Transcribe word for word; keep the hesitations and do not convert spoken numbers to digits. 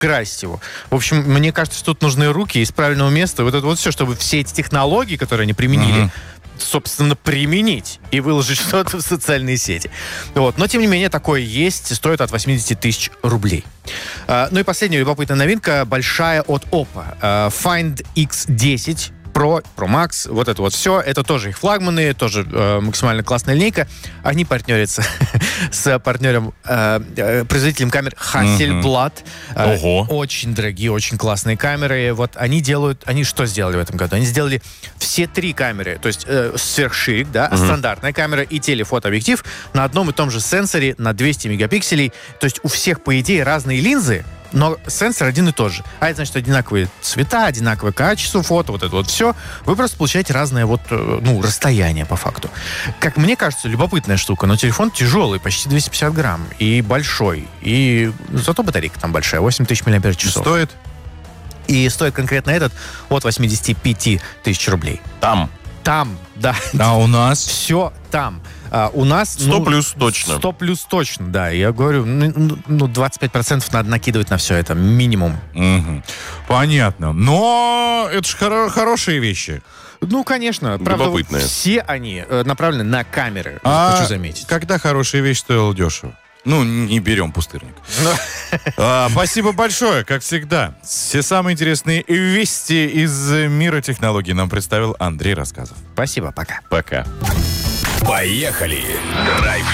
красить его. В общем, мне кажется, что тут нужны руки из правильного места. Вот это вот все, чтобы все эти технологии, которые они применили, mm-hmm. собственно, применить и выложить что-то в социальные сети. Вот. Но, тем не менее, такое есть. Стоит от восемьдесят тысяч рублей. А, ну и последняя любопытная новинка, большая от Oppo. А, Find икс десять Pro, Pro Max, вот это вот все. Это тоже их флагманы, тоже э, максимально классная линейка. Они партнерятся с партнером, э, э, производителем камер Hasselblad. Э, Ого. Очень дорогие, очень классные камеры. Вот они делают... Они что сделали в этом году? Они сделали все три камеры. То есть э, сверхширик, да, угу. стандартная камера и телефотообъектив на одном и том же сенсоре на двести мегапикселей. То есть у всех, по идее, разные линзы, но сенсор один и тот же. А это значит одинаковые цвета, одинаковое качество фото, вот это вот все. Вы просто получаете разное вот, ну, расстояние по факту. Как мне кажется, любопытная штука, но телефон тяжелый, почти двести пятьдесят грамм, и большой. И зато батарейка там большая, восемь тысяч миллиампер-часов. Стоит? И стоит конкретно этот от восемьдесят пять тысяч рублей. Там? Там, да. А у нас? Все там. А, у нас... сто ну, плюс точно. сто плюс точно, да. Я говорю, ну, ну, двадцать пять процентов надо накидывать на все это, минимум. Угу. Понятно. Но это же хоро- хорошие вещи. Ну, конечно. Правда, вот все они э, направлены на камеры, а хочу заметить. Когда хорошая вещь стоила дешево? Ну, не берем пустырник. а, спасибо большое, как всегда. Все самые интересные вести из мира технологий нам представил Андрей Рассказов. Спасибо, пока. Пока. Поехали! Драйв